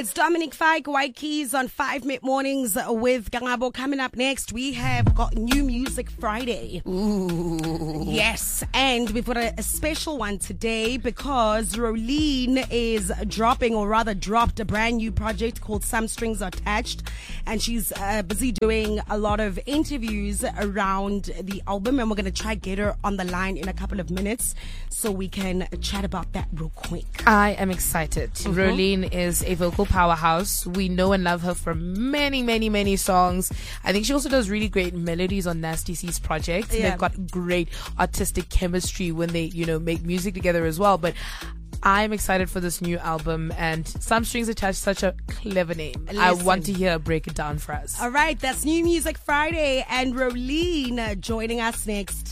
It's Dominic Fike, White Keys on 5 Mid Mornings with Gangabo. Coming up next, we have got New Music Friday. Ooh. Yes, and we've got a special one today because Rolene is dropping, or rather dropped, a brand new project called Some Strings Attached. And she's busy doing a lot of interviews around the album. And we're going to try get her on the line in a couple of minutes so we can chat about that real quick. I am excited. Rolene is a vocal powerhouse. We know and love her for many songs. I think she also does really great melodies on Nasty C's project. Yeah. They've got great artistic chemistry when they, make music together as well. But I'm excited for this new album, and Some Strings Attached, such a clever name. Listen. I want to hear her break it down for us. All right, that's New Music Friday, and Rolene joining us next.